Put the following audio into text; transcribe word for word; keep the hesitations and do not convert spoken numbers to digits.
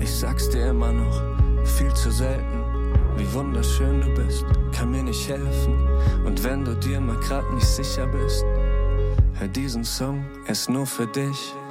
Ich sag's dir immer noch, viel zu selten. Wie wunderschön du bist, kann mir nicht helfen. Und wenn du dir mal grad nicht sicher bist, hör diesen Song, er ist nur für dich.